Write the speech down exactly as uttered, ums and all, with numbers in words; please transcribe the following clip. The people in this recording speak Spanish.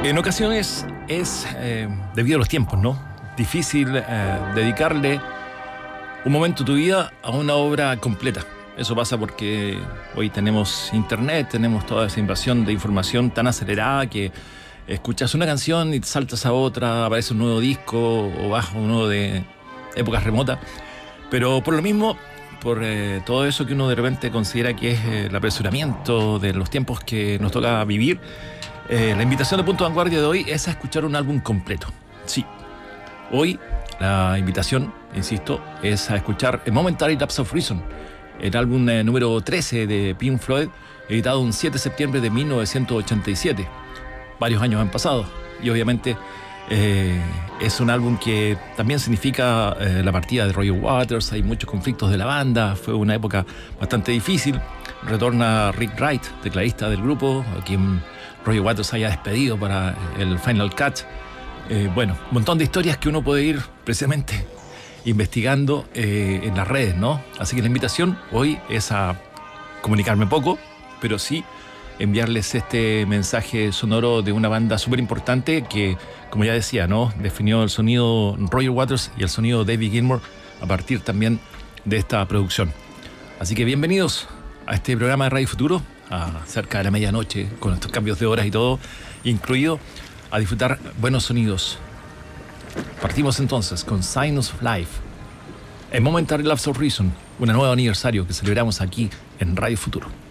En ocasiones es, eh, debido a los tiempos, ¿no? Difícil eh, dedicarle un momento de tu vida a una obra completa. Eso pasa porque hoy tenemos internet, tenemos toda esa invasión de información tan acelerada que escuchas una canción y te saltas a otra, aparece un nuevo disco o bajo uno de épocas remotas. Pero por lo mismo, por eh, todo eso que uno de repente considera que es eh, el apresuramiento de los tiempos que nos toca vivir, eh, la invitación de Punto de Vanguardia de hoy es a escuchar un álbum completo. Sí, hoy la invitación, insisto, es a escuchar A Momentary Lapse of Reason, el álbum eh, número trece de Pink Floyd, editado un siete de septiembre de mil novecientos ochenta y siete. Varios años han pasado y obviamente eh, es un álbum que también significa eh, la partida de Roger Waters. Hay muchos conflictos de la banda, fue una época bastante difícil. Retorna Rick Wright, tecladista del grupo, a quien Roger Waters haya despedido para el Final Cut. Eh, bueno, un montón de historias que uno puede ir precisamente investigando eh, en las redes, ¿no? Así que la invitación hoy es a comunicarme poco, pero sí enviarles este mensaje sonoro de una banda súper importante que, como ya decía, ¿no? Definió el sonido Roger Waters y el sonido David Gilmour a partir también de esta producción. Así que bienvenidos a este programa de Radio Futuro, a cerca de la medianoche, con estos cambios de horas y todo incluido, a disfrutar buenos sonidos. Partimos entonces con Signs of Life, A Momentary Lapse of Reason, un nuevo aniversario que celebramos aquí en Radio Futuro.